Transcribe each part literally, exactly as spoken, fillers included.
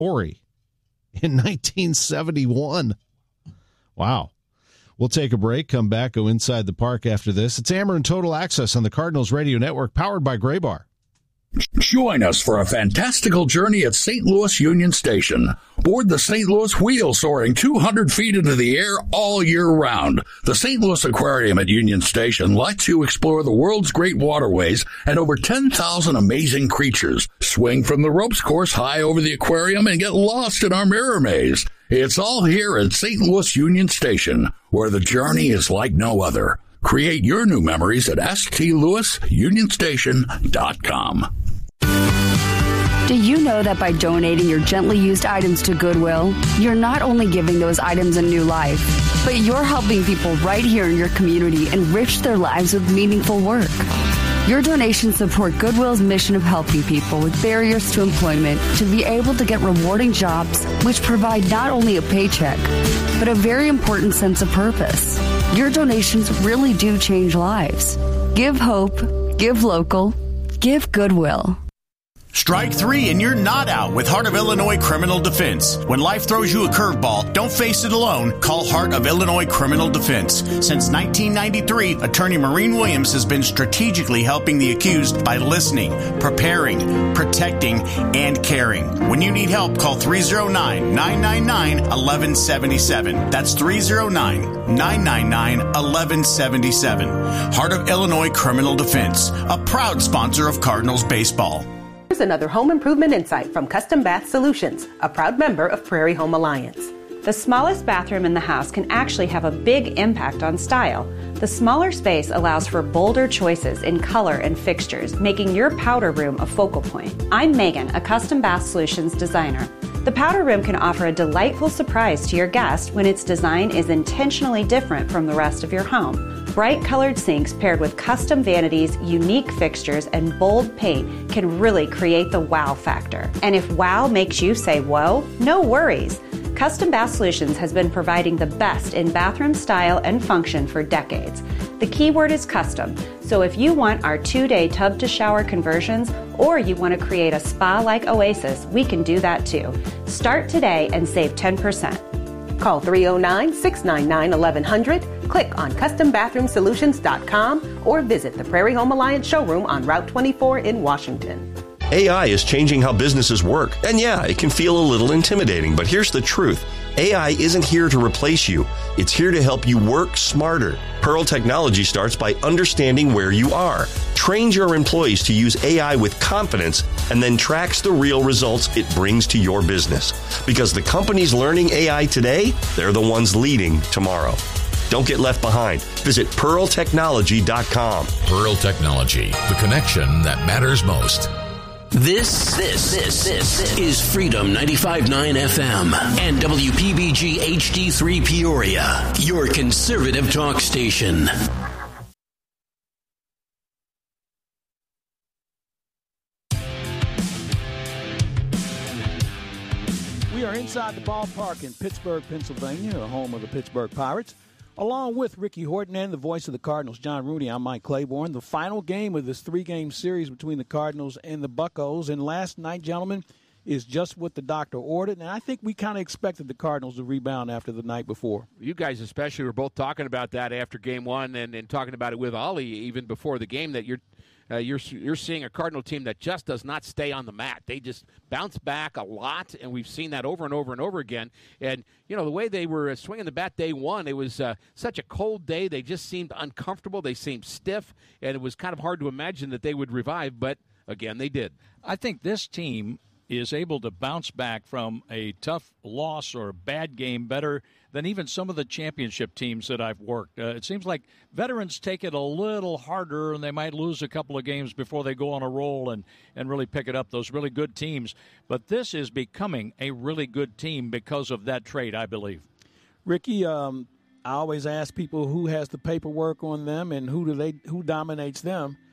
Torrey in nineteen seventy-one. Wow. We'll take a break, come back, go inside the park after this. It's Ameren Total Access on the Cardinals Radio Network, powered by Graybar. Join us for a fantastical journey at Saint Louis Union Station. Board the Saint Louis Wheel, soaring two hundred feet into the air all year round. The Saint Louis Aquarium at Union Station lets you explore the world's great waterways and over ten thousand amazing creatures. Swing from the ropes course high over the aquarium and get lost in our mirror maze. It's all here at Saint Louis Union Station, where the journey is like no other. Create your new memories at s t louis union station dot com. Do you know that by donating your gently used items to Goodwill, you're not only giving those items a new life, but you're helping people right here in your community enrich their lives with meaningful work? Your donations support Goodwill's mission of helping people with barriers to employment to be able to get rewarding jobs, which provide not only a paycheck, but a very important sense of purpose. Your donations really do change lives. Give hope, give local, give Goodwill. Strike three and you're not out with Heart of Illinois Criminal Defense. When life throws you a curveball, don't face it alone. Call Heart of Illinois Criminal Defense. Since nineteen ninety-three, Attorney Maureen Williams has been strategically helping the accused by listening, preparing, protecting, and caring. When you need help, call three oh nine, nine nine nine, one one seven seven. That's three oh nine, nine nine nine, one one seven seven. Heart of Illinois Criminal Defense, a proud sponsor of Cardinals baseball. Here's another home improvement insight from Custom Bath Solutions, a proud member of Prairie Home Alliance. The smallest bathroom in the house can actually have a big impact on style. The smaller space allows for bolder choices in color and fixtures, making your powder room a focal point. I'm Megan, a Custom Bath Solutions designer. The powder room can offer a delightful surprise to your guest when its design is intentionally different from the rest of your home. Bright colored sinks paired with custom vanities, unique fixtures, and bold paint can really create the wow factor. And if wow makes you say whoa, no worries. Custom Bath Solutions has been providing the best in bathroom style and function for decades. The key word is custom, so if you want our two-day tub-to-shower conversions or you want to create a spa-like oasis, we can do that too. Start today and save ten percent. Call three oh nine, six nine nine, eleven hundred, click on custom bathroom solutions dot com, or visit the Prairie Home Alliance showroom on Route twenty-four in Washington. A I is changing how businesses work. And yeah, it can feel a little intimidating, but here's the truth. A I isn't here to replace you. It's here to help you work smarter. Pearl Technology starts by understanding where you are, trains your employees to use A I with confidence, and then tracks the real results it brings to your business. Because the companies learning A I today, they're the ones leading tomorrow. Don't get left behind. Visit pearl technology dot com. Pearl Technology, the connection that matters most. This, this, this, this is Freedom ninety-five point nine F M and W P B G H D three Peoria, your conservative talk station. We are inside the ballpark in Pittsburgh, Pennsylvania, the home of the Pittsburgh Pirates. Along with Ricky Horton and the voice of the Cardinals, John Rooney, I'm Mike Claiborne. The final game of this three-game series between the Cardinals and the Buccos. And last night, gentlemen, is just what the doctor ordered. And I think we kind of expected the Cardinals to rebound after the night before. You guys especially were both talking about that after game one and, and talking about it with Ollie even before the game, that you're Uh, you're you're seeing a Cardinal team that just does not stay on the mat. They just bounce back a lot, and we've seen that over and over and over again. And, you know, the way they were swinging the bat day one, it was uh, such a cold day. They just seemed uncomfortable. They seemed stiff, and it was kind of hard to imagine that they would revive, but, again, they did. I think this team is able to bounce back from a tough loss or a bad game better than even some of the championship teams that I've worked. Uh, it seems like veterans take it a little harder, and they might lose a couple of games before they go on a roll and, and really pick it up, those really good teams. But this is becoming a really good team because of that trade, I believe. Ricky, um, I always ask people who has the paperwork on them and who do they who dominates them.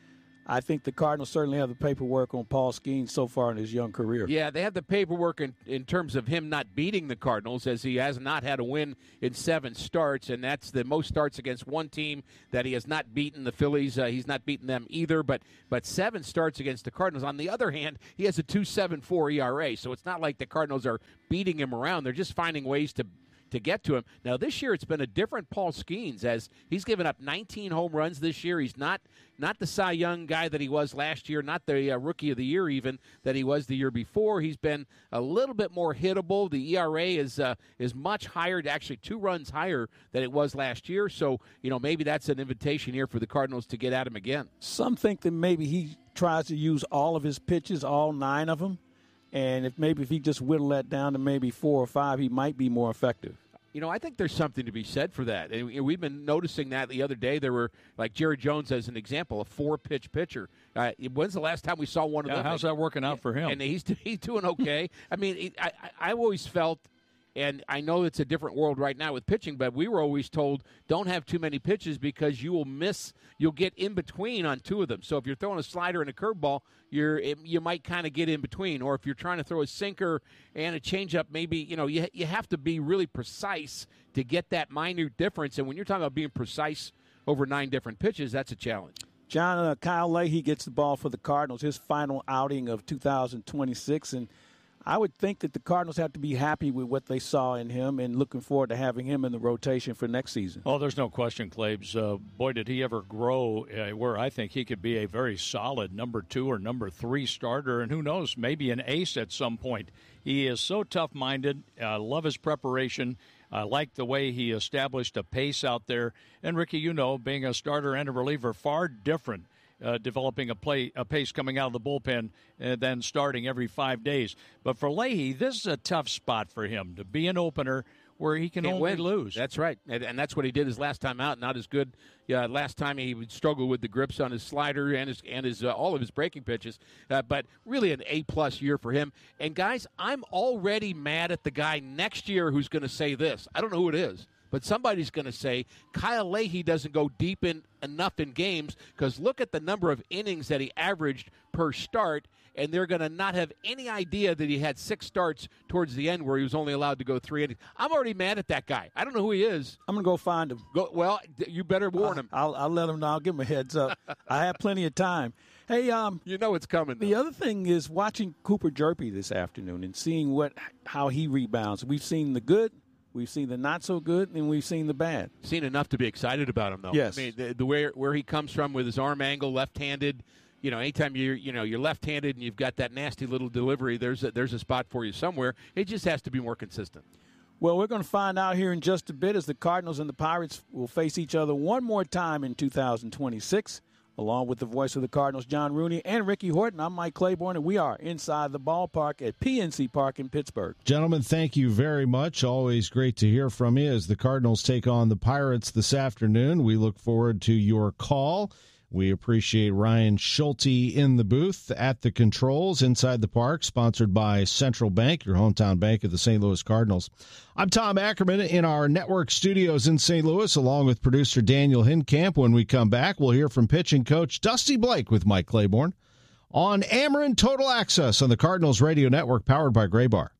I think the Cardinals certainly have the paperwork on Paul Skeens so far in his young career. Yeah, they have the paperwork in, in terms of him not beating the Cardinals, as he has not had a win in seven starts, and that's the most starts against one team that he has not beaten. The Phillies, uh, he's not beaten them either, but but seven starts against the Cardinals. On the other hand, he has a two point seven four E R A, so it's not like the Cardinals are beating him around. They're just finding ways to to get to him. Now, this year it's been a different Paul Skeens, as he's given up nineteen home runs this year. He's not not the Cy Young guy that he was last year, not the uh, Rookie of the Year even that he was the year before. He's been a little bit more hittable. The E R A is uh, is much higher, actually two runs higher than it was last year. So, you know, maybe that's an invitation here for the Cardinals to get at him again. Some think that maybe he tries to use all of his pitches, all nine of them. And if maybe if he just whittled that down to maybe four or five, he might be more effective. You know, I think there's something to be said for that. And we've been noticing that the other day. There were, like Jerry Jones as an example, a four-pitch pitcher. Uh, when's the last time we saw one of yeah, them? How's that working out for him? And he's he's doing okay. I mean, I, I always felt, and I know it's a different world right now with pitching, but we were always told don't have too many pitches because you will miss, you'll get in between on two of them. So if you're throwing a slider and a curveball, you're it, you might kind of get in between. Or if you're trying to throw a sinker and a changeup, maybe, you know, you you have to be really precise to get that minute difference. And when you're talking about being precise over nine different pitches, that's a challenge. John, uh, Kyle Leahy gets the ball for the Cardinals, his final outing of two thousand twenty-six, and I would think that the Cardinals have to be happy with what they saw in him and looking forward to having him in the rotation for next season. Oh, there's no question, Claves. Uh, boy, did he ever grow uh, where I think he could be a very solid number two or number three starter, and who knows, maybe an ace at some point. He is so tough-minded. I uh, love his preparation. I like the way he established a pace out there. And, Ricky, you know, being a starter and a reliever, far different. Uh, developing a play, a pace coming out of the bullpen and then starting every five days. But for Leahy, this is a tough spot for him to be an opener where he can Can't only win. lose. That's right, and, and that's what he did his last time out. Not as good. Yeah, last time he would struggle with the grips on his slider and his and his uh, all of his breaking pitches. Uh, but really, an A plus year for him. And guys, I'm already mad at the guy next year who's going to say this. I don't know who it is. But somebody's going to say Kyle Leahy doesn't go deep in enough in games because look at the number of innings that he averaged per start, and they're going to not have any idea that he had six starts towards the end where he was only allowed to go three innings. I'm already mad at that guy. I don't know who he is. I'm going to go find him. Go, well, you better warn him. I'll, I'll let him know. I'll give him a heads up. I have plenty of time. Hey, um, you know it's coming. The though. other thing is watching Cooper Jerpy this afternoon and seeing what how he rebounds. We've seen the good. We've seen the not so good, and we've seen the bad. Seen enough to be excited about him, though. Yes. I mean, the, the where where he comes from with his arm angle, left-handed. You know, anytime you're you know you're left-handed and you've got that nasty little delivery, there's a, there's a spot for you somewhere. It just has to be more consistent. Well, we're going to find out here in just a bit as the Cardinals and the Pirates will face each other one more time in two thousand twenty-six. Along with the voice of the Cardinals, John Rooney, and Ricky Horton, I'm Mike Claiborne, and we are inside the ballpark at P N C Park in Pittsburgh. Gentlemen, thank you very much. Always great to hear from you as the Cardinals take on the Pirates this afternoon. We look forward to your call. We appreciate Ryan Schulte in the booth at the controls inside the park, sponsored by Central Bank, your hometown bank of the Saint Louis Cardinals. I'm Tom Ackerman in our network studios in Saint Louis, along with producer Daniel Hinkamp. When we come back, we'll hear from pitching coach Dusty Blake with Mike Claiborne on Ameren Total Access on the Cardinals Radio Network, powered by Gray Bar.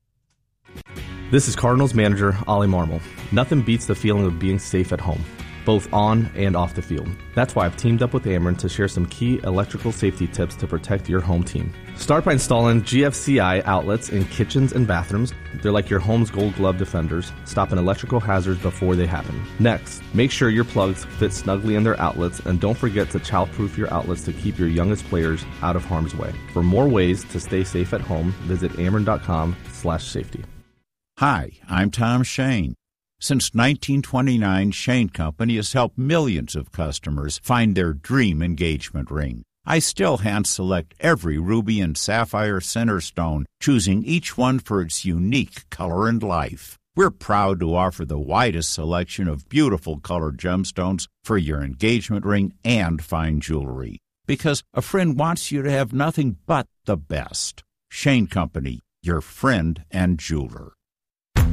This is Cardinals manager Ollie Marmol. Nothing beats the feeling of being safe at home, both on and off the field. That's why I've teamed up with Ameren to share some key electrical safety tips to protect your home team. Start by installing G F C I outlets in kitchens and bathrooms. They're like your home's gold glove defenders, stopping electrical hazards before they happen. Next, make sure your plugs fit snugly in their outlets, and don't forget to childproof your outlets to keep your youngest players out of harm's way. For more ways to stay safe at home, visit ameren.com slash safety. Hi, I'm Tom Shane. Since nineteen twenty-nine, Shane Company has helped millions of customers find their dream engagement ring. I still hand-select every ruby and sapphire center stone, choosing each one for its unique color and life. We're proud to offer the widest selection of beautiful colored gemstones for your engagement ring and fine jewelry, because a friend wants you to have nothing but the best. Shane Company, your friend and jeweler.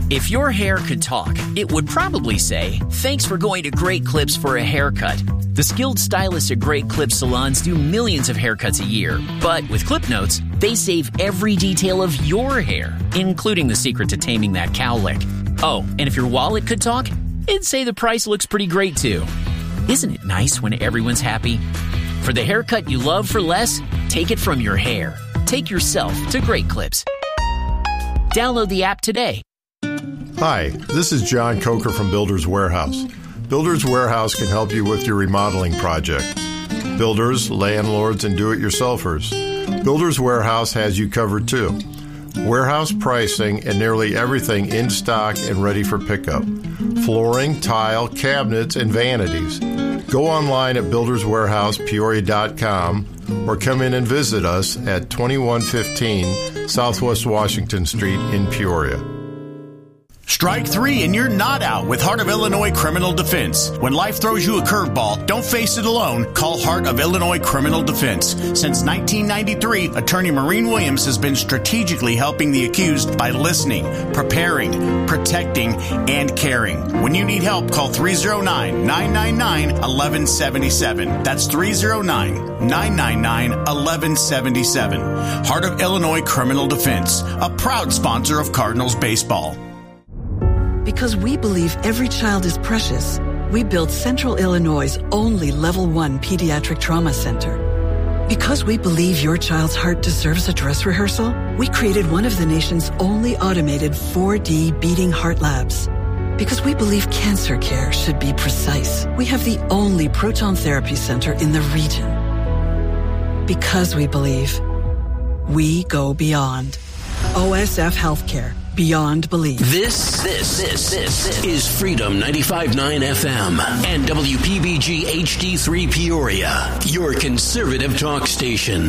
If your hair could talk, it would probably say, "Thanks for going to Great Clips for a haircut." The skilled stylists at Great Clips salons do millions of haircuts a year. But with Clip Notes, they save every detail of your hair, including the secret to taming that cowlick. Oh, and if your wallet could talk, it'd say the price looks pretty great too. Isn't it nice when everyone's happy? For the haircut you love for less, take it from your hair. Take yourself to Great Clips. Download the app today. Hi, this is John Coker from Builders Warehouse. Builders Warehouse can help you with your remodeling project. Builders, landlords, and do-it-yourselfers. Builders Warehouse has you covered too. Warehouse pricing and nearly everything in stock and ready for pickup. Flooring, tile, cabinets, and vanities. Go online at builders warehouse peoria dot com or come in and visit us at twenty-one fifteen Southwest Washington Street in Peoria. Strike three and you're not out with Heart of Illinois Criminal Defense. When life throws you a curveball, don't face it alone. Call Heart of Illinois Criminal Defense. Since nineteen ninety-three, attorney Maureen Williams has been strategically helping the accused by listening, preparing, protecting, and caring. When you need help, call three oh nine, nine nine nine, one one seven seven. That's three oh nine, nine nine nine, one one seven seven. Heart of Illinois Criminal Defense, a proud sponsor of Cardinals baseball. Because we believe every child is precious, we built Central Illinois' only Level one Pediatric Trauma Center. Because we believe your child's heart deserves a dress rehearsal, we created one of the nation's only automated four D beating heart labs. Because we believe cancer care should be precise, we have the only proton therapy center in the region. Because we believe, we go beyond. O S F Healthcare. Beyond belief. This, this, this, this is Freedom ninety-five point nine F M and W P B G H D three Peoria, your conservative talk station.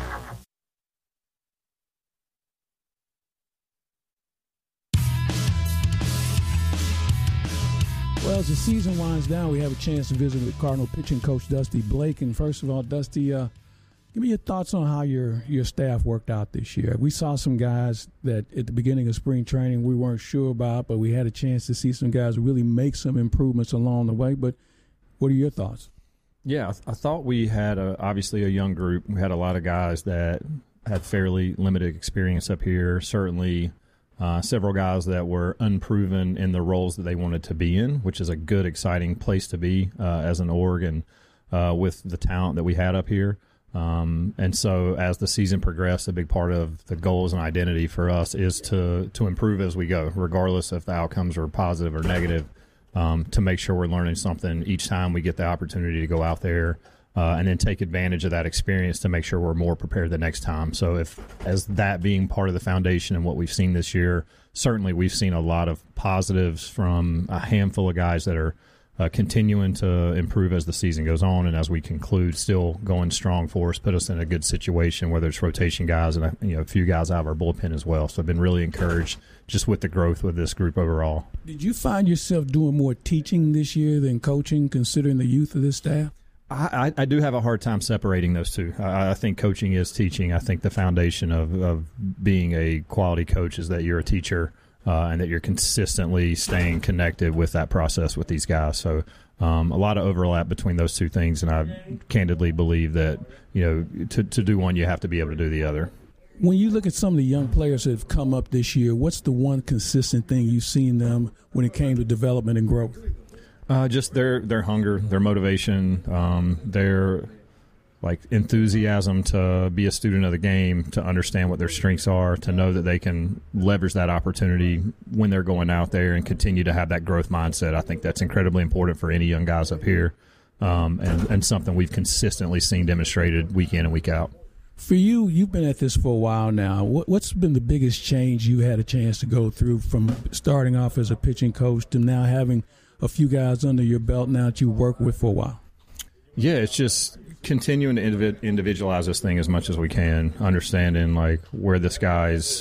Well, as the season winds down, we have a chance to visit with Cardinal pitching coach Dusty Blake. And first of all, Dusty, uh, give me your thoughts on how your, your staff worked out this year. We saw some guys that at the beginning of spring training we weren't sure about, but we had a chance to see some guys really make some improvements along the way. But what are your thoughts? Yeah, I, th- I thought we had a, obviously a young group. We had a lot of guys that had fairly limited experience up here, certainly uh, several guys that were unproven in the roles that they wanted to be in, which is a good, exciting place to be uh, as an org and uh, with the talent that we had up here. Um, and so as the season progressed, a big part of the goals and identity for us is to to improve as we go, regardless if the outcomes are positive or negative, um, to make sure we're learning something each time we get the opportunity to go out there uh, and then take advantage of that experience to make sure we're more prepared the next time. So if as that being part of the foundation and what we've seen this year, certainly we've seen a lot of positives from a handful of guys that are Uh, continuing to improve as the season goes on, and as we conclude, still going strong for us, put us in a good situation, whether it's rotation guys and you know a few guys out of our bullpen as well. So I've been really encouraged just with the growth with this group overall. Did you find yourself doing more teaching this year than coaching, considering the youth of this staff? I, I do have a hard time separating those two. I, I think coaching is teaching. I think the foundation of, of being a quality coach is that you're a teacher. Uh, and that you're consistently staying connected with that process with these guys. So um, a lot of overlap between those two things, and I candidly believe that, you know, to, to do one, you have to be able to do the other. When you look at some of the young players that have come up this year, what's the one consistent thing you've seen them when it came to development and growth? Uh, just their, their hunger, their motivation, um, their like enthusiasm to be a student of the game, to understand what their strengths are, to know that they can leverage that opportunity when they're going out there and continue to have that growth mindset. I think that's incredibly important for any young guys up here, um, and, and something we've consistently seen demonstrated week in and week out. For you, you've been at this for a while now. What, what's been the biggest change you had a chance to go through from starting off as a pitching coach to now having a few guys under your belt now that you work with for a while? Yeah, it's just continuing to individualize this thing as much as we can, understanding like where this guy's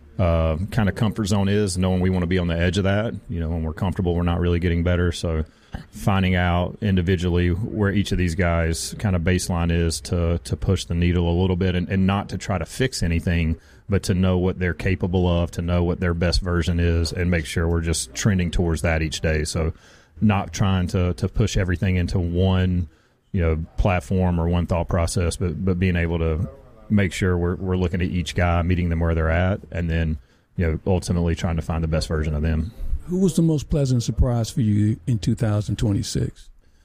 uh, kind of comfort zone is, knowing we want to be on the edge of that. You know, when we're comfortable, we're not really getting better. So finding out individually where each of these guys kind of baseline is to to push the needle a little bit, and, and not to try to fix anything, but to know what they're capable of, to know what their best version is, and make sure we're just trending towards that each day. So not trying to, to push everything into one, you know, platform or one thought process, but, but being able to make sure we're we're looking at each guy, meeting them where they're at, and then, you know, ultimately trying to find the best version of them. Who was the most pleasant surprise for you in two thousand twenty-six?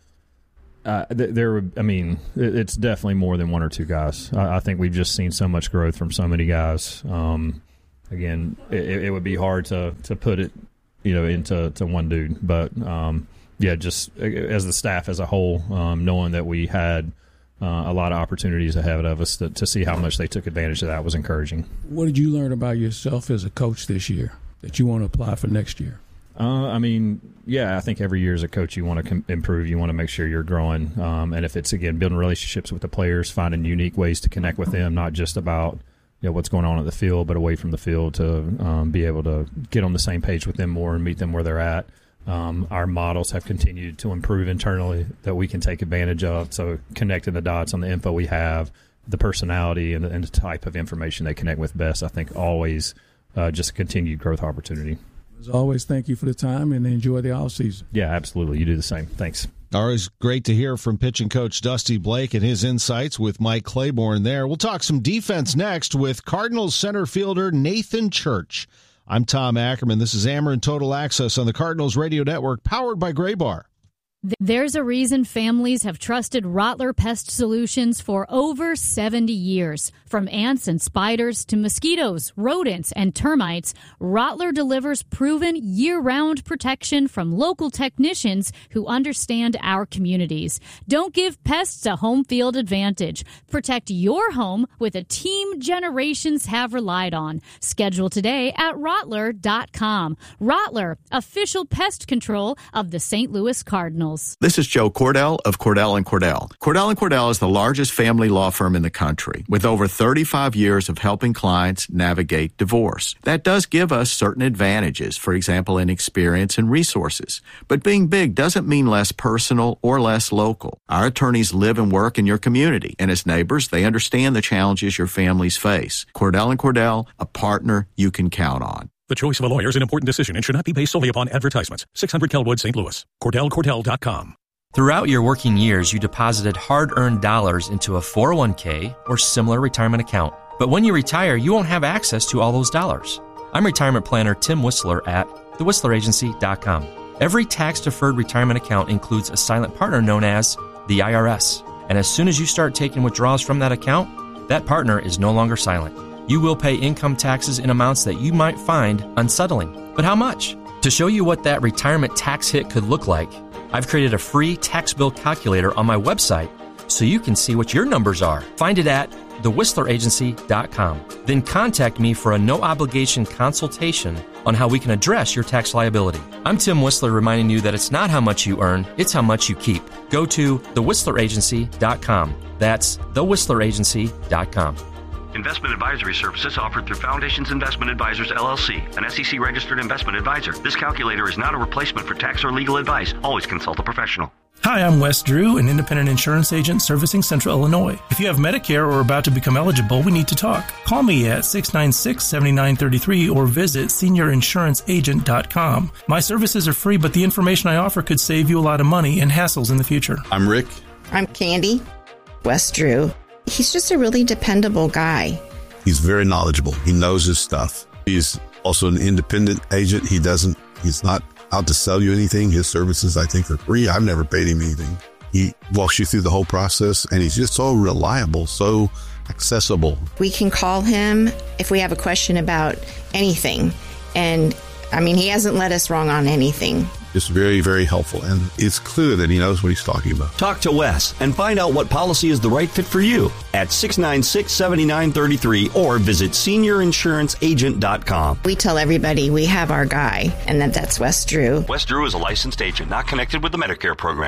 Uh, th- there, I mean, it, it's definitely more than one or two guys. I, I think we've just seen so much growth from so many guys. Um, again, it, it would be hard to, to put it, you know, into to one dude, but um, yeah, just as the staff as a whole, um, knowing that we had uh, a lot of opportunities ahead of us to, to see how much they took advantage of that was encouraging. What did you learn about yourself as a coach this year that you want to apply for next year? Uh, I mean, yeah, I think every year as a coach, you want to com- improve. You want to make sure you're growing. Um, and if it's, again, building relationships with the players, finding unique ways to connect with them, not just about, you know, what's going on at the field, but away from the field, to um, be able to get on the same page with them more and meet them where they're at. Um, our models have continued to improve internally that we can take advantage of. So connecting the dots on the info we have, the personality and the, and the type of information they connect with best, I think always uh, just a continued growth opportunity. As always, thank you for the time, and enjoy the offseason. Yeah, absolutely. You do the same. Thanks. Always great to hear from pitching coach Dusty Blake and his insights with Mike Claiborne there. We'll talk some defense next with Cardinals center fielder Nathan Church. I'm Tom Ackerman. This is Ameren Total Access on the Cardinals Radio Network, powered by Gray Bar. There's a reason families have trusted Rottler Pest Solutions for over seventy years. From ants and spiders to mosquitoes, rodents, and termites, Rottler delivers proven year-round protection from local technicians who understand our communities. Don't give pests a home field advantage. Protect your home with a team generations have relied on. Schedule today at Rottler dot com. Rottler, official pest control of the Saint Louis Cardinals. This is Joe Cordell of Cordell and Cordell. Cordell and Cordell is the largest family law firm in the country, with over thirty-five years of helping clients navigate divorce. That does give us certain advantages, for example, in experience and resources. But being big doesn't mean less personal or less local. Our attorneys live and work in your community, and as neighbors, they understand the challenges your families face. Cordell and Cordell, a partner you can count on. The choice of a lawyer is an important decision and should not be based solely upon advertisements. six hundred Kelwood, Saint Louis. Cordell Cordell dot com. Throughout your working years, you deposited hard-earned dollars into a four oh one k or similar retirement account. But when you retire, you won't have access to all those dollars. I'm retirement planner Tim Whistler at the whistler agency dot com. Every tax-deferred retirement account includes a silent partner known as the I R S. And as soon as you start taking withdrawals from that account, that partner is no longer silent. You will pay income taxes in amounts that you might find unsettling. But how much? To show you what that retirement tax hit could look like, I've created a free tax bill calculator on my website so you can see what your numbers are. Find it at the whistler agency dot com. Then contact me for a no-obligation consultation on how we can address your tax liability. I'm Tim Whistler reminding you that it's not how much you earn, it's how much you keep. Go to the whistler agency dot com. That's the whistler agency dot com. Investment advisory services offered through Foundations Investment Advisors, L L C, an S E C-registered investment advisor. This calculator is not a replacement for tax or legal advice. Always consult a professional. Hi, I'm Wes Drew, an independent insurance agent servicing Central Illinois. If you have Medicare or are about to become eligible, we need to talk. Call me at six nine six, seven nine three three or visit senior insurance agent dot com. My services are free, but the information I offer could save you a lot of money and hassles in the future. I'm Rick. I'm Candy. Wes Drew. He's just a really dependable guy. He's very knowledgeable. He knows his stuff. He's also an independent agent. He doesn't, he's not out to sell you anything. His services, I think, are free. I've never paid him anything. He walks you through the whole process, and he's just so reliable, so accessible. We can call him if we have a question about anything. And, I mean, he hasn't led us wrong on anything. It's very, very helpful, and it's clear that he knows what he's talking about. Talk to Wes and find out what policy is the right fit for you at six nine six, seven nine three three or visit senior insurance agent dot com. We tell everybody we have our guy, and that that's Wes Drew. Wes Drew is a licensed agent not connected with the Medicare program.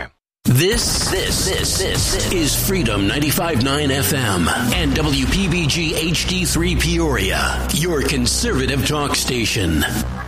This, this, this, this is Freedom ninety-five point nine F M and W P B G H D three Peoria, your conservative talk station.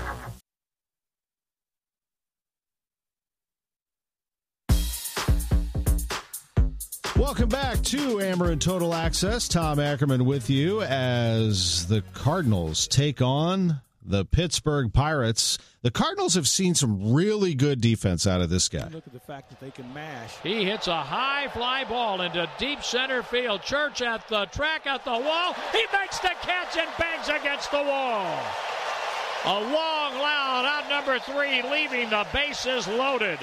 Welcome back to Ameren Total Access. Tom Ackerman with you as the Cardinals take on the Pittsburgh Pirates. The Cardinals have seen some really good defense out of this guy. Look at the fact that they can mash. He hits a high fly ball into deep center field. Church at the track, at the wall. He makes the catch and bangs against the wall. A long, loud out number three, leaving the bases loaded.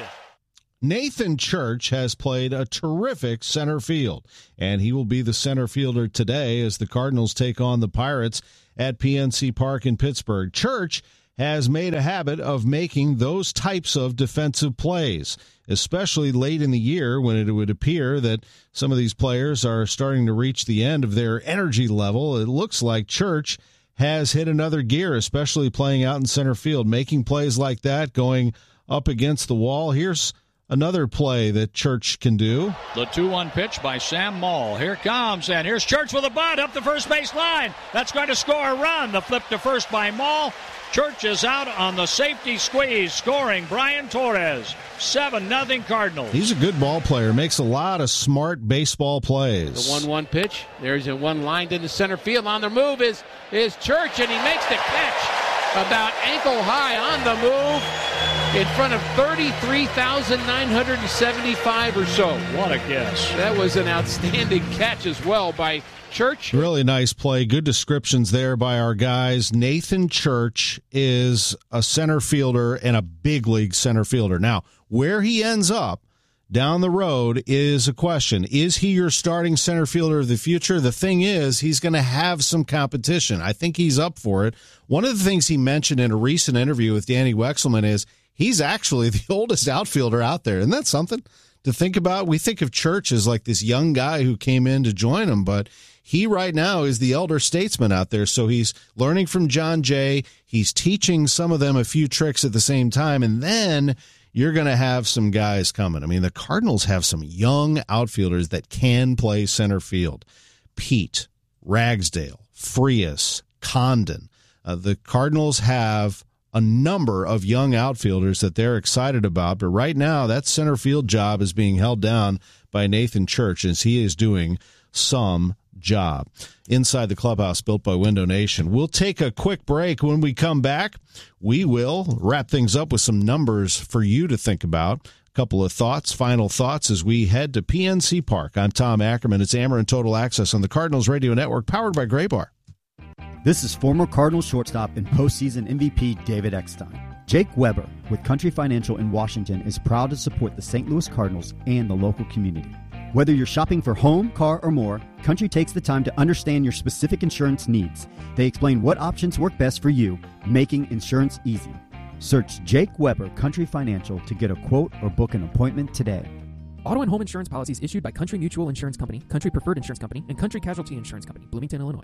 Nathan Church has played a terrific center field, and he will be the center fielder today as the Cardinals take on the Pirates at P N C Park in Pittsburgh. Church has made a habit of making those types of defensive plays, especially late in the year when it would appear that some of these players are starting to reach the end of their energy level. It looks like Church has hit another gear, especially playing out in center field, making plays like that, going up against the wall. Here's another play that Church can do. The two one pitch by Sam Maul. Here comes, and here's Church with a bunt up the first base line. That's going to score a run. The flip to first by Maul. Church is out on the safety squeeze, scoring Brian Torres. seven nothing Cardinals. He's a good ball player, makes a lot of smart baseball plays. The one one pitch. There's a one lined into center field. On the move is, is Church, and he makes the catch about ankle high on the move in front of thirty-three thousand nine hundred seventy-five or so. What a guess. That was an outstanding catch as well by Church. Really nice play. Good descriptions there by our guys. Nathan Church is a center fielder and a big league center fielder. Now, where he ends up down the road is a question. Is he your starting center fielder of the future? The thing is, he's going to have some competition. I think he's up for it. One of the things he mentioned in a recent interview with Danny Wexelman is he's actually the oldest outfielder out there. Isn't that something to think about? We think of Church as like this young guy who came in to join him, but he right now is the elder statesman out there. So he's learning from John Jay. He's teaching some of them a few tricks at the same time. And then you're going to have some guys coming. I mean, the Cardinals have some young outfielders that can play center field. Pete, Ragsdale, Frias, Condon. Uh, the Cardinals have a number of young outfielders that they're excited about. But right now, that center field job is being held down by Nathan Church as he is doing some job. Inside the Clubhouse, built by Window Nation. We'll take a quick break. When we come back, we will wrap things up with some numbers for you to think about. A couple of thoughts, final thoughts as we head to P N C Park. I'm Tom Ackerman. It's Ameren Total Access on the Cardinals Radio Network, powered by Gray Bar. This is former Cardinals shortstop and postseason M V P David Eckstein. Jake Weber with Country Financial in Washington is proud to support the Saint Louis Cardinals and the local community. Whether you're shopping for home, car, or more, Country takes the time to understand your specific insurance needs. They explain what options work best for you, making insurance easy. Search Jake Weber Country Financial to get a quote or book an appointment today. Auto and home insurance policies issued by Country Mutual Insurance Company, Country Preferred Insurance Company, and Country Casualty Insurance Company, Bloomington, Illinois.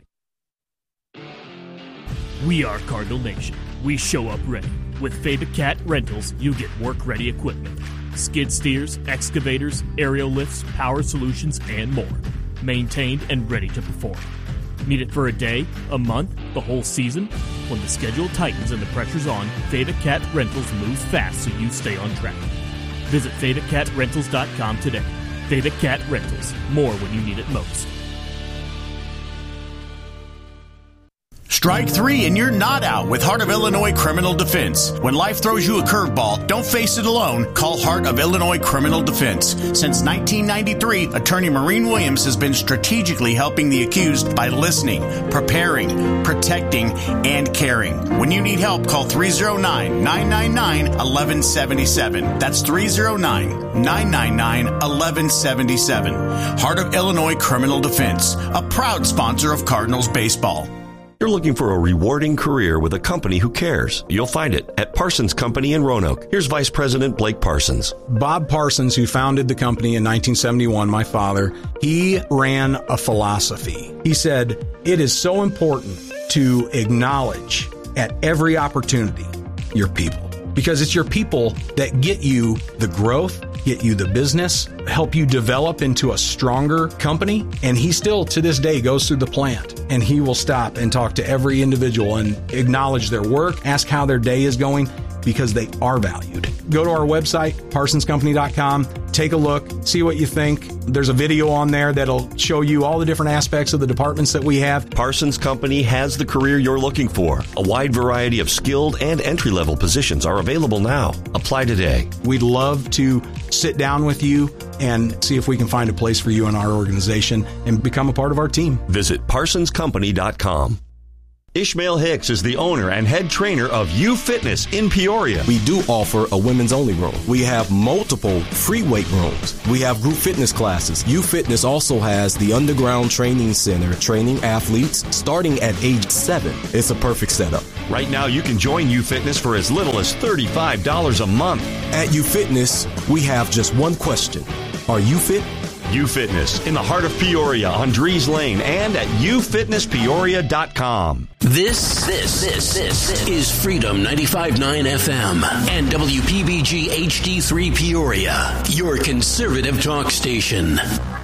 We are Cardinal Nation. We show up ready. With Fava Cat Rentals, you get work-ready equipment. Skid steers, excavators, aerial lifts, power solutions, and more. Maintained and ready to perform. Need it for a day, a month, the whole season? When the schedule tightens and the pressure's on, Fava Cat Rentals moves fast so you stay on track. Visit Fava Cat Rentals dot com today. Fava Cat Rentals. More when you need it most. Strike three and you're not out with Heart of Illinois Criminal Defense. When life throws you a curveball, don't face it alone. Call Heart of Illinois Criminal Defense. Since nineteen ninety-three, attorney Maureen Williams has been strategically helping the accused by listening, preparing, protecting, and caring. When you need help, call three oh nine, nine nine nine, one one seven seven. That's three oh nine, nine nine nine, one one seven seven. Heart of Illinois Criminal Defense, a proud sponsor of Cardinals baseball. You're looking for a rewarding career with a company who cares. You'll find it at Parsons Company in Roanoke. Here's Vice President Blake Parsons. Bob Parsons, who founded the company in nineteen seventy-one, my father, he ran a philosophy. He said, it is so important to acknowledge at every opportunity your people. because it's your people that get you the growth, get you the business, help you develop into a stronger company. And he still, to this day, goes through the plant and he will stop and talk to every individual and acknowledge their work, ask how their day is going, because they are valued. Go to our website, parsons company dot com, take a look, see what you think. There's a video on there that'll show you all the different aspects of the departments that we have. Parsons Company has the career you're looking for. A wide variety of skilled and entry-level positions are available now. Apply today. We'd love to sit down with you and see if we can find a place for you in our organization and become a part of our team. Visit parsons company dot com. Ishmael Hicks is the owner and head trainer of U Fitness in Peoria. We do offer a women's only room. We have multiple free weight rooms. We have group fitness classes. U Fitness also has the underground training center, training athletes starting at age seven. It's a perfect setup. Right now, you can join U Fitness for as little as thirty-five dollars a month. At U Fitness, we have just one question. Are you fit? U Fitness in the heart of Peoria on Drees Lane and at u fitness peoria dot com. This, this, this, this is Freedom ninety-five point nine F M and W P B G H D three Peoria, your conservative talk station.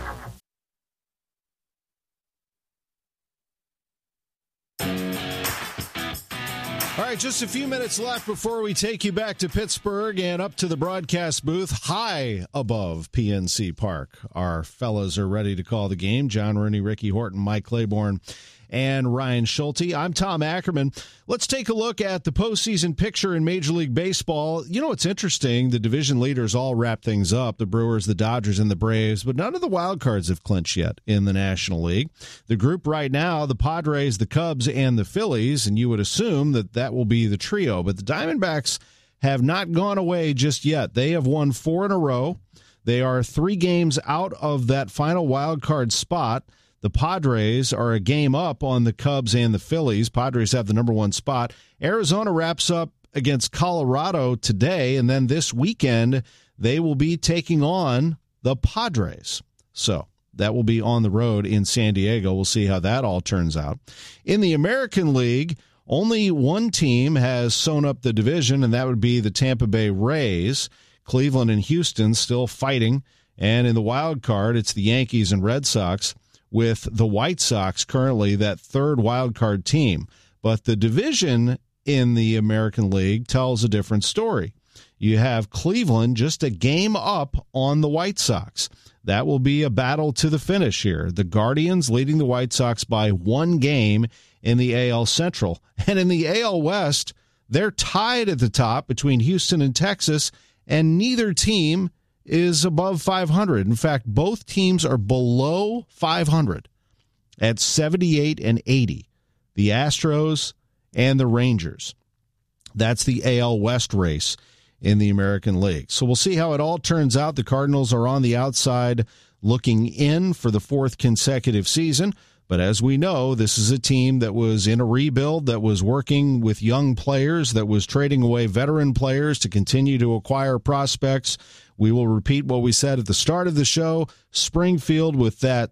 All right, just a few minutes left before we take you back to Pittsburgh and up to the broadcast booth high above P N C Park. Our fellas are ready to call the game. John Rooney, Ricky Horton, Mike Claiborne, and Ryan Schulte. I'm Tom Ackerman. Let's take a look at the postseason picture in Major League Baseball. You know, it's interesting. The division leaders all wrap things up, the Brewers, the Dodgers, and the Braves, but none of the wild cards have clinched yet in the National League. The group right now, the Padres, the Cubs, and the Phillies, and you would assume that that will be the trio, but the Diamondbacks have not gone away just yet. They have won four in a row. They are three games out of that final wild card spot. The Padres are a game up on the Cubs and the Phillies. Padres have the number one spot. Arizona wraps up against Colorado today, and then this weekend they will be taking on the Padres. So that will be on the road in San Diego. We'll see how that all turns out. In the American League, only one team has sewn up the division, and that would be the Tampa Bay Rays. Cleveland and Houston still fighting. And in the wild card, it's the Yankees and Red Sox, with the White Sox currently that third wild card team. But the division in the American League tells a different story. You have Cleveland just a game up on the White Sox. That will be a battle to the finish here. The Guardians leading the White Sox by one game in the A L Central. And in the A L West, they're tied at the top between Houston and Texas, and neither team is above five hundred. In fact, both teams are below five hundred at seventy-eight and eighty. The Astros and the Rangers. That's the A L West race in the American League. So we'll see how it all turns out. The Cardinals are on the outside looking in for the fourth consecutive season. But as we know, this is a team that was in a rebuild, that was working with young players, that was trading away veteran players to continue to acquire prospects. We will repeat what we said at the start of the show. Springfield, with that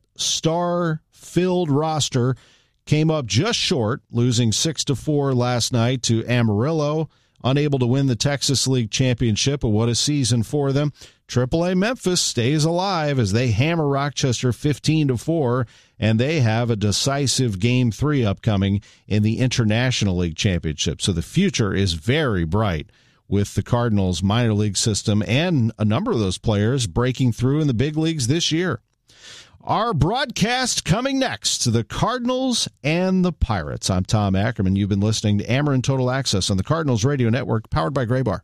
star-filled roster, came up just short, losing six to four last night to Amarillo, unable to win the Texas League Championship, but what a season for them. triple A Memphis stays alive as they hammer Rochester fifteen to four, and they have a decisive Game three upcoming in the International League Championship. So the future is very bright with the Cardinals minor league system and a number of those players breaking through in the big leagues this year. Our broadcast coming next to the Cardinals and the Pirates. I'm Tom Ackerman. You've been listening to Ameren Total Access on the Cardinals Radio Network, powered by Graybar.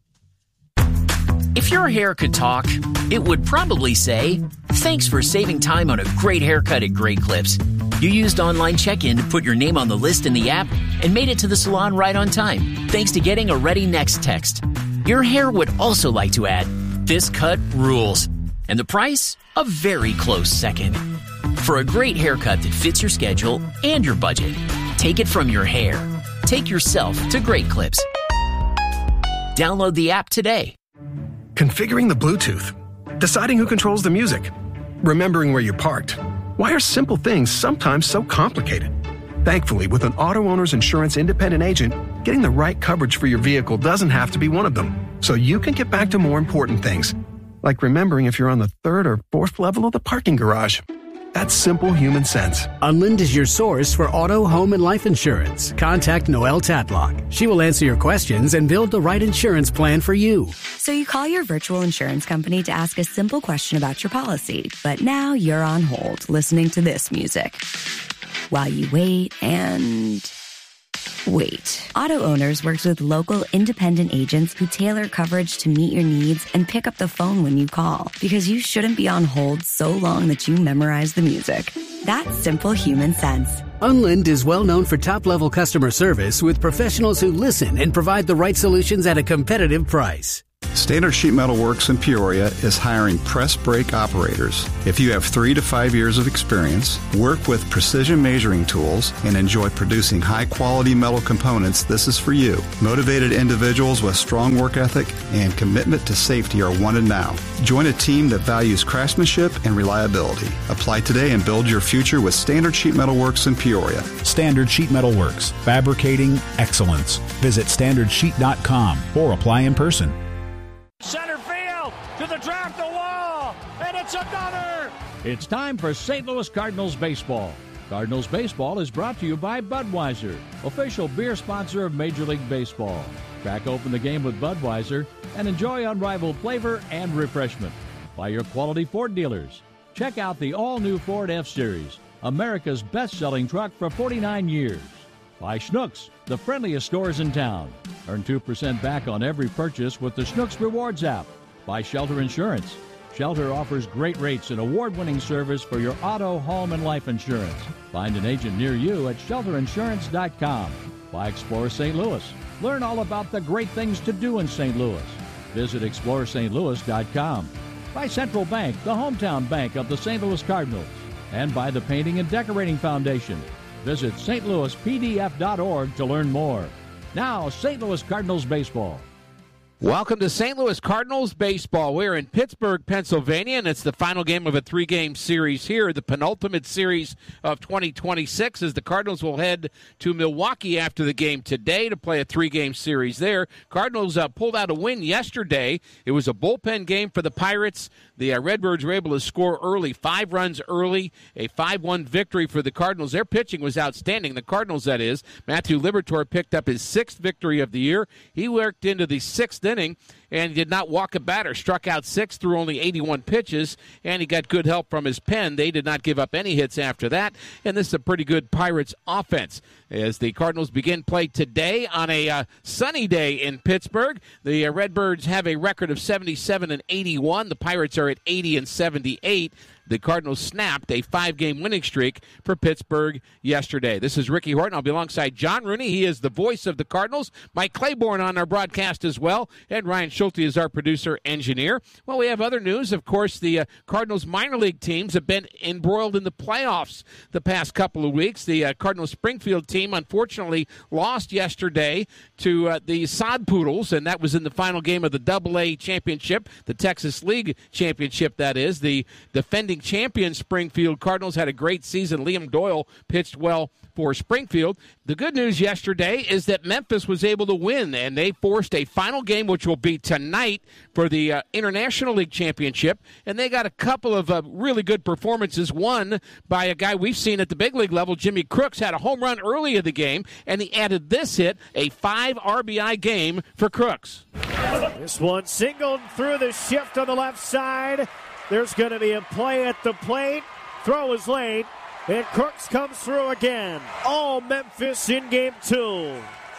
If your hair could talk, it would probably say, "Thanks for saving time on a great haircut at Great Clips. You used online check-in to put your name on the list in the app and made it to the salon right on time, thanks to getting a Ready Next text. Your hair would also like to add, this cut rules. And the price? A very close second. For a great haircut that fits your schedule and your budget, take it from your hair. Take yourself to Great Clips. Download the app today. Configuring the Bluetooth, deciding who controls the music, remembering where you parked. Why are simple things sometimes so complicated? Thankfully, with an auto owner's insurance independent agent, getting the right coverage for your vehicle doesn't have to be one of them. So you can get back to more important things, like remembering if you're on the third or fourth level of the parking garage. That's simple human sense. Unlind is your source for auto, home, and life insurance. Contact Noelle Tatlock. She will answer your questions and build the right insurance plan for you. So you call your virtual insurance company to ask a simple question about your policy, but now you're on hold listening to this music while you wait and wait. Auto Owners works with local independent agents who tailor coverage to meet your needs and pick up the phone when you call, because you shouldn't be on hold so long that you memorize the music. That's simple human sense. Unlind is well known for top-level customer service with professionals who listen and provide the right solutions at a competitive price. Standard Sheet Metal Works in Peoria is hiring press brake operators. If you have three to five years of experience, work with precision measuring tools, and enjoy producing high-quality metal components, this is for you. Motivated individuals with strong work ethic and commitment to safety are wanted now. Join a team that values craftsmanship and reliability. Apply today and build your future with Standard Sheet Metal Works in Peoria. Standard Sheet Metal Works, fabricating excellence. Visit standard sheet dot com or apply in person. Center field to the track, the wall, and it's another. It's time for Saint Louis Cardinals baseball. Cardinals baseball is brought to you by Budweiser, official beer sponsor of Major League Baseball. Crack open the game with Budweiser and enjoy unrivaled flavor and refreshment. By your quality Ford dealers. Check out the all-new Ford F-Series, America's best-selling truck for forty-nine years. By Schnucks, the friendliest stores in town. Earn two percent back on every purchase with the Schnucks Rewards app. By Shelter Insurance. Shelter offers great rates and award-winning service for your auto, home, and life insurance. Find an agent near you at shelter insurance dot com. By Explore Saint Louis. Learn all about the great things to do in Saint Louis. Visit explore st louis dot com. By Central Bank, the hometown bank of the Saint Louis Cardinals. And by the Painting and Decorating Foundation. Visit st louis p d f dot org to learn more. Now, Saint Louis Cardinals baseball. Welcome to Saint Louis Cardinals baseball. We're in Pittsburgh, Pennsylvania, and it's the final game of a three-game series here, the penultimate series of twenty twenty-six, as the Cardinals will head to Milwaukee after the game today to play a three-game series there. Cardinals uh, pulled out a win yesterday. It was a bullpen game for the Pirates. The uh, Redbirds were able to score early, five runs early, a five one victory for the Cardinals. Their pitching was outstanding, the Cardinals, that is. Matthew Liberatore picked up his sixth victory of the year. He worked into the sixth inning and he did not walk a batter, struck out six through only eighty-one pitches, and he got good help from his pen. They did not give up any hits after that, and this is a pretty good Pirates offense. As the Cardinals begin play today on a uh, sunny day in Pittsburgh, the uh, Redbirds have a record of seventy-seven and eighty-one. The Pirates are at eighty and seventy-eight. The Cardinals snapped a five-game winning streak for Pittsburgh yesterday. This is Ricky Horton. I'll be alongside John Rooney. He is the voice of the Cardinals. Mike Claiborne on our broadcast as well. And Ryan Schulte is our producer-engineer. Well, we have other news. Of course, the uh, Cardinals minor league teams have been embroiled in the playoffs the past couple of weeks. The uh, Cardinals Springfield team, unfortunately, lost yesterday to uh, the Sod Poodles, and that was in the final game of the Double A championship, the Texas League championship, that is. The defending champion Springfield Cardinals had a great season. Liam Doyle pitched well for Springfield. The good news yesterday is that Memphis was able to win, and they forced a final game, which will be tonight for the uh, International League Championship, and they got a couple of uh, really good performances, one by a guy we've seen at the big league level. Jimmy Crooks had a home run early in the game, and he added this hit, a five R B I game for Crooks. This one singled through the shift on the left side. There's going to be a play at the plate. Throw is late, and Crooks comes through again. All Memphis in game two.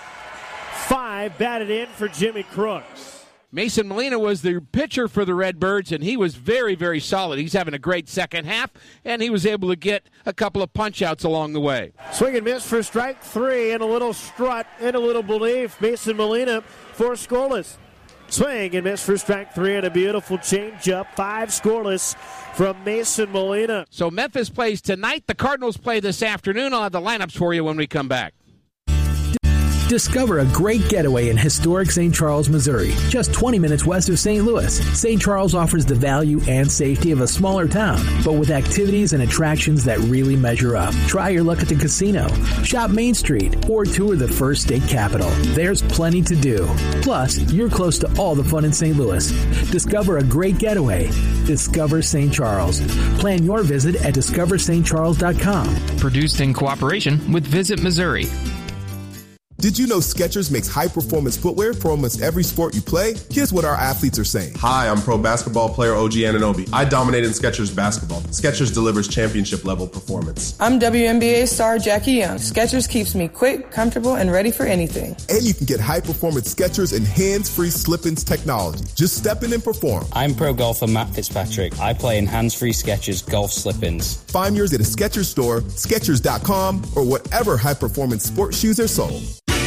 Five batted in for Jimmy Crooks. Mason Molina was the pitcher for the Redbirds, and he was very, very solid. He's having a great second half, and he was able to get a couple of punch-outs along the way. Swing and miss for strike three, and a little strut and a little belief. Mason Molina for scoreless. Swing and miss for strike three, and a beautiful changeup. Five scoreless from Mason Molina. So Memphis plays tonight. The Cardinals play this afternoon. I'll have the lineups for you when we come back. Discover a great getaway in historic Saint Charles, Missouri, just twenty minutes west of Saint Louis. Saint Charles offers the value and safety of a smaller town, but with activities and attractions that really measure up. Try your luck at the casino, shop Main Street, or tour the First State Capitol. There's plenty to do. Plus, you're close to all the fun in Saint Louis. Discover a great getaway. Discover Saint Charles. Plan your visit at discover st charles dot com. Produced in cooperation with Visit Missouri. Did you know Skechers makes high-performance footwear for almost every sport you play? Here's what our athletes are saying. Hi, I'm pro basketball player O G Anunoby. I dominate in Skechers basketball. Skechers delivers championship-level performance. I'm W N B A star Jackie Young. Skechers keeps me quick, comfortable, and ready for anything. And you can get high-performance Skechers and hands-free slip-ins technology. Just step in and perform. I'm pro golfer Matt Fitzpatrick. I play in hands-free Skechers golf slip-ins. Find yours at a Skechers store, Skechers dot com, or whatever high-performance sports shoes are sold.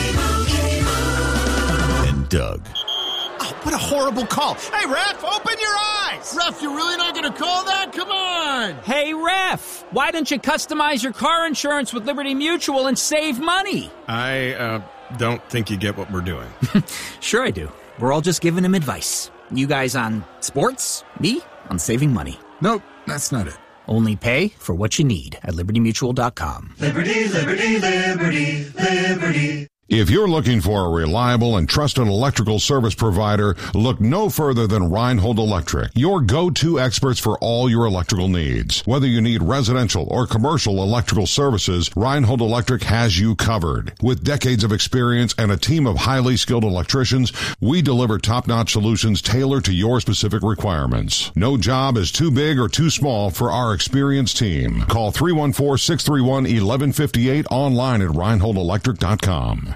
Doug. Oh, what a horrible call. Hey, ref, open your eyes. Ref, you're really not going to call that? Come on. Hey, ref, why don't you customize your car insurance with Liberty Mutual and save money? I uh, don't think you get what we're doing. Sure I do. We're all just giving him advice. You guys on sports, me on saving money. Nope, that's not it. Only pay for what you need at liberty mutual dot com. Liberty, liberty, liberty, liberty. If you're looking for a reliable and trusted electrical service provider, look no further than Reinhold Electric, your go-to experts for all your electrical needs. Whether you need residential or commercial electrical services, Reinhold Electric has you covered. With decades of experience and a team of highly skilled electricians, we deliver top-notch solutions tailored to your specific requirements. No job is too big or too small for our experienced team. Call three one four, six three one, one one five eight online at reinhold electric dot com.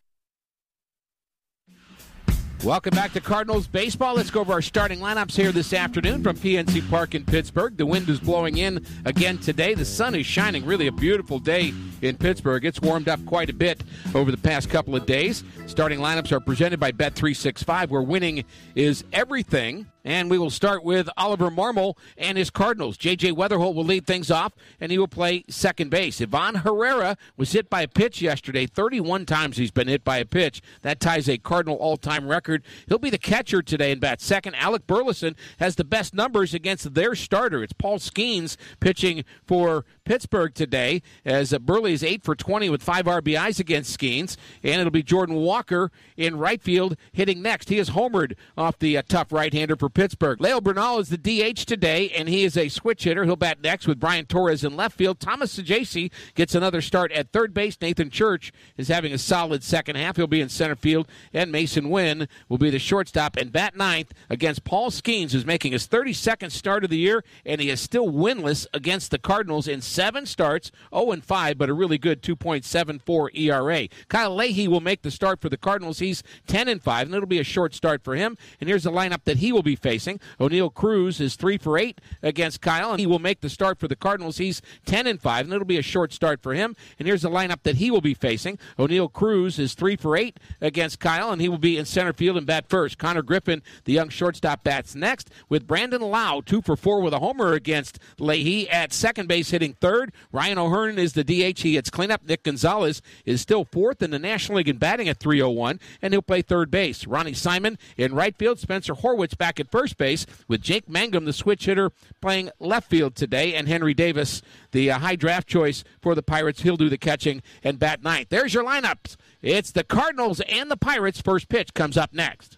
Welcome back to Cardinals baseball. Let's go over our starting lineups here this afternoon from P N C Park in Pittsburgh. The wind is blowing in again today. The sun is shining. Really a beautiful day in Pittsburgh. It's warmed up quite a bit over the past couple of days. Starting lineups are presented by Bet three sixty-five, where winning is everything. And we will start with Oliver Marmol and his Cardinals. J J Weatherholt will lead things off, and he will play second base. Ivan Herrera was hit by a pitch yesterday. thirty-one times he's been hit by a pitch. That ties a Cardinal all-time record. He'll be the catcher today and bat second. Alec Burleson has the best numbers against their starter. It's Paul Skeens pitching for Pittsburgh today, as Burley is eight for twenty with five R B Is against Skeens. And it'll be Jordan Walker in right field hitting next. He is homered off the uh, tough right-hander for Pittsburgh. Leo Bernal is the D H today, and he is a switch hitter. He'll bat next with Brian Torres in left field. Thomas Saggese gets another start at third base. Nathan Church is having a solid second half. He'll be in center field, and Mason Wynn will be the shortstop and bat ninth against Paul Skeens, who's making his thirty-second start of the year, and he is still winless against the Cardinals in seven starts, oh and five, but a really good two point seven four E R A. Kyle Leahy will make the start for the Cardinals. He's ten and five, and it'll be a short start for him. And here's the lineup that he will be facing. O'Neill Cruz is three for eight against Kyle, and he will make the start for the Cardinals. He's ten and five, and it'll be a short start for him. And here's the lineup that he will be facing. O'Neill Cruz is three for eight against Kyle, and he will be in center field and bat first. Connor Griffin, the young shortstop, bats next, with Brandon Lau two for four with a homer against Leahy at second base hitting third. Ryan O'Hearn is the D H. He hits cleanup. Nick Gonzalez is still fourth in the National League in batting at three oh one, and he'll play third base. Ronnie Simon in right field. Spencer Horwitz back at first base, with Jake Mangum, the switch hitter, playing left field today, and Henry Davis, the uh, high draft choice for the Pirates. He'll do the catching and bat ninth. There's your lineups. It's the Cardinals and the Pirates. First pitch comes up next.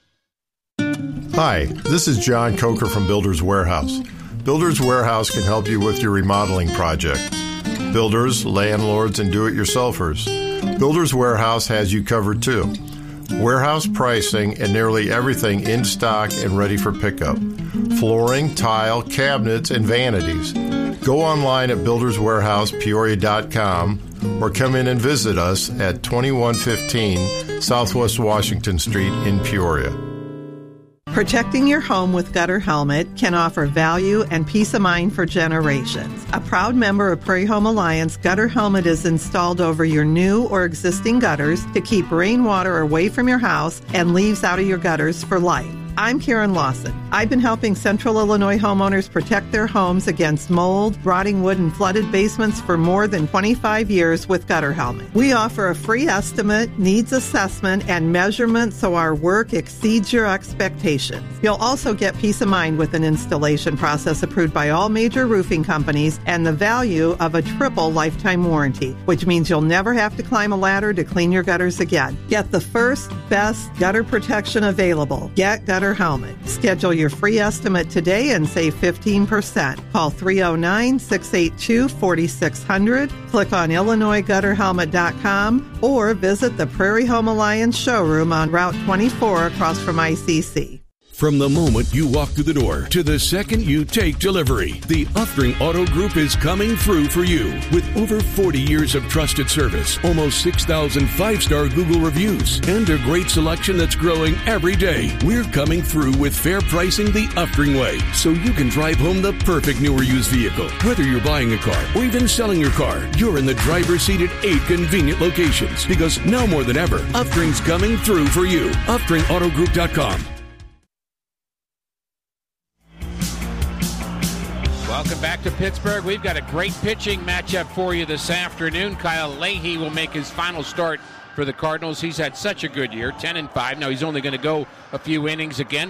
Hi, this is John Coker from Builders Warehouse. Builders Warehouse can help you with your remodeling project. Builders, landlords, and do-it-yourselfers. Builders Warehouse has you covered too. Warehouse pricing and nearly everything in stock and ready for pickup. Flooring, tile, cabinets, and vanities. Go online at builders warehouse peoria dot com or come in and visit us at twenty-one fifteen Southwest Washington Street in Peoria. Protecting your home with Gutter Helmet can offer value and peace of mind for generations. A proud member of Prairie Home Alliance, Gutter Helmet is installed over your new or existing gutters to keep rainwater away from your house and leaves out of your gutters for life. I'm Karen Lawson. I've been helping Central Illinois homeowners protect their homes against mold, rotting wood, and flooded basements for more than twenty-five years with Gutter Helmet. We offer a free estimate, needs assessment, and measurement so our work exceeds your expectations. You'll also get peace of mind with an installation process approved by all major roofing companies and the value of a triple lifetime warranty, which means you'll never have to climb a ladder to clean your gutters again. Get the first, best gutter protection available. Get Gutter Helmet. Schedule your free estimate today and save fifteen percent. Call three oh nine, six eight two, four six zero zero, click on Illinois Gutter Helmet dot com, or visit the Prairie Home Alliance showroom on Route twenty-four across from I C C. From the moment you walk through the door to the second you take delivery, the Uftring Auto Group is coming through for you. With over forty years of trusted service, almost six thousand five-star Google reviews, and a great selection that's growing every day, we're coming through with fair pricing the Uftring way, so you can drive home the perfect new or used vehicle. Whether you're buying a car or even selling your car, you're in the driver's seat at eight convenient locations, because now more than ever, Uftring's coming through for you. Uftring Auto Group dot com. Welcome back to Pittsburgh. We've got a great pitching matchup for you this afternoon. Kyle Leahy will make his final start for the Cardinals. He's had such a good year, ten and five. Now he's only going to go a few innings again.